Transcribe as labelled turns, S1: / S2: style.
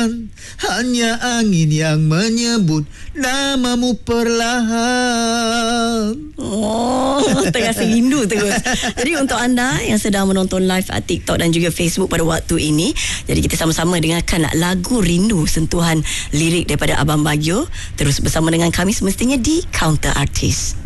S1: hanya angin yang menyebut namamu perlahan.
S2: Oh, terasa rindu terus. Jadi untuk anda yang sedang menonton live TikTok dan juga Facebook pada waktu ini, jadi kita sama-sama dengarkan lagu Rindu, sentuhan lirik daripada Abang Bagio, terus bersama dengan kami semestinya di Counter Artist.